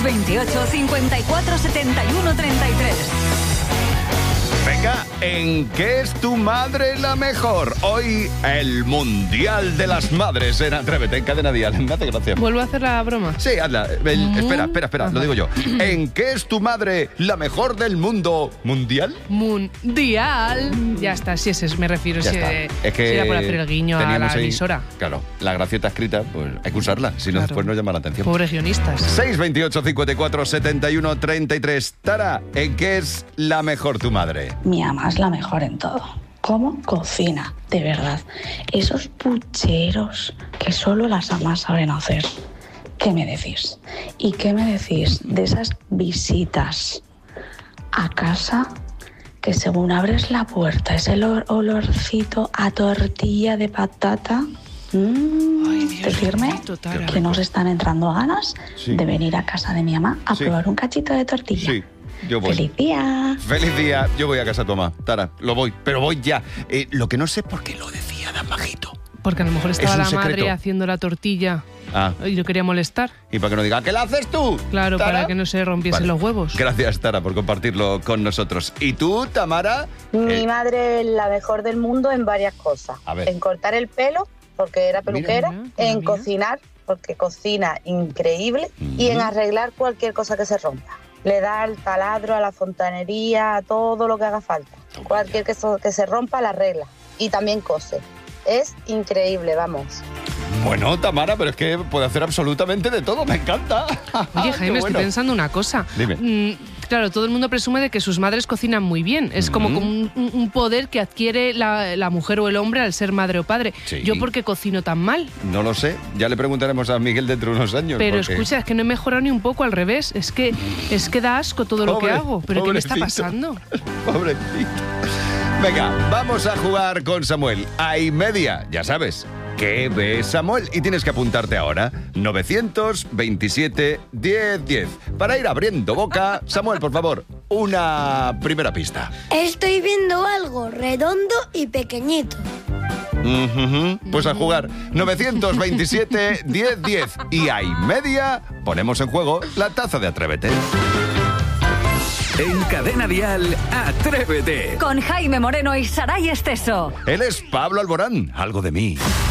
628 54 71 33. Venga, ¿en qué es tu madre la mejor? Hoy, el Mundial de las Madres en Atrévete, en Cadena Dial. Me hace gracia. ¿Vuelvo a hacer la broma? Sí, hazla. Espera, lo digo yo. ¿En qué es tu madre la mejor del mundo mundial? Mundial. Ya está, si ese me refiero. Ya Si está. Es que si era por hacer el guiño a la teníamos ahí, emisora. claro, la gracieta escrita, pues hay que usarla, si no Claro. después nos llama la atención. Pobres guionistas. 628 54 71 33. Tara, ¿en qué es la mejor tu madre? Mi mamá es la mejor en todo. ¿Cómo? Cocina, de verdad. Esos pucheros que solo las amas saben hacer. ¿Qué me decís? ¿Y qué me decís de esas visitas a casa que según abres la puerta, ese olorcito a tortilla de patata? Decirme bendito, Tara. que nos están entrando ganas Sí. de venir a casa de mi mamá a Sí. probar un cachito de tortilla. Sí, yo voy. ¡Feliz día! Feliz día, yo voy a casa, toma. Tara, lo voy, pero voy ya. Lo que no sé por qué lo decía tan bajito. Porque a lo mejor estaba un la secreto. madre haciendo la tortilla Ah, y yo quería molestar. y para que no diga, ¿qué la haces tú? Claro, Tara? para que no se rompiesen Vale. los huevos. Gracias, Tara, por compartirlo con nosotros. ¿Y tú, Tamara? Mi madre es la mejor del mundo en varias cosas. A ver. En cortar el pelo, porque era peluquera. Mira, en mira. cocinar, porque cocina increíble. Y en arreglar cualquier cosa que se rompa. Le da al taladro, a la fontanería, a todo lo que haga falta. Cualquier que se rompa, la arregla. Y también cose. Es increíble, vamos. Bueno, Tamara, pero es que puede hacer absolutamente de todo, me encanta. Oye, Qué Jaime, bueno. estoy pensando una cosa. Dime. Claro, todo el mundo presume de que sus madres cocinan muy bien. Es como un poder que adquiere la mujer o el hombre al ser madre o padre. Sí. ¿Yo por qué cocino tan mal? No lo sé, ya le preguntaremos a Miguel dentro de unos años. Pero porque- escucha, es que no he mejorado ni un poco, al revés. Es que da asco todo lo que Pobre- hago. ¿Pero qué me está pobrecito. pasando? Pobrecito. Venga, vamos a jugar con Samuel. A y media, ya sabes. ¿Qué ve Samuel? Y tienes que apuntarte ahora. 927 1010. Para ir abriendo boca, Samuel, por favor, una primera pista. Estoy viendo algo redondo y pequeñito. Pues a jugar. 927 1010. Y a y media ponemos en juego la taza de Atrévete. En Cadena Dial, Atrévete. Con Jaime Moreno y Saray Esteso. Él es Pablo Alborán. Algo de mí.